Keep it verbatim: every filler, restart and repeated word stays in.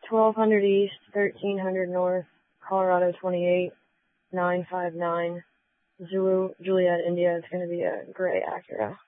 twelve hundred East, thirteen hundred North, Colorado twenty-eight, nine five nine, Zulu, Juliet, India. It's going to be a gray Acura.